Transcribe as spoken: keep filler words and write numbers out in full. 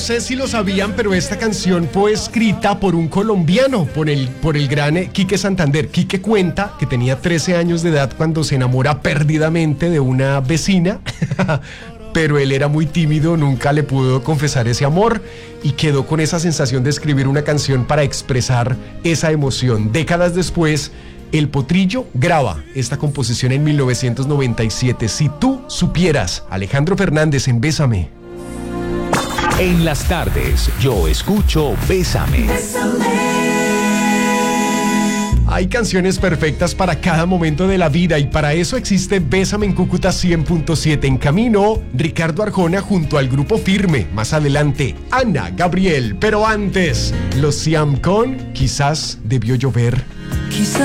sé si lo sabían, pero esta canción fue escrita por un colombiano, por el, por el gran eh, Quique Santander. Quique cuenta que tenía trece años de edad cuando se enamora perdidamente de una vecina, pero él era muy tímido, nunca le pudo confesar ese amor y quedó con esa sensación de escribir una canción para expresar esa emoción. Décadas después, El Potrillo graba esta composición en mil novecientos noventa y siete. Si tú supieras, Alejandro Fernández en Bésame. En las tardes, yo escucho Bésame. Hay canciones perfectas para cada momento de la vida y para eso existe Bésame en Cúcuta cien punto siete. En camino, Ricardo Arjona junto al Grupo Firme. Más adelante, Ana Gabriel. Pero antes, los Siam con Quizás debió llover. Quizás